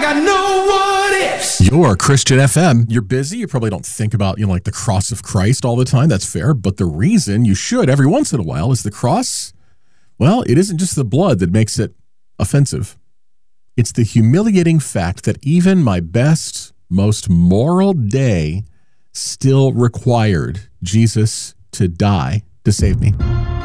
got no what ifs. You're Christian FM. You're busy. You probably don't think about, like the cross of Christ all the time. That's fair. But the reason you should every once in a while is the cross. Well, it isn't just the blood that makes it offensive. It's the humiliating fact that even my best, most moral day still required Jesus to die to save me.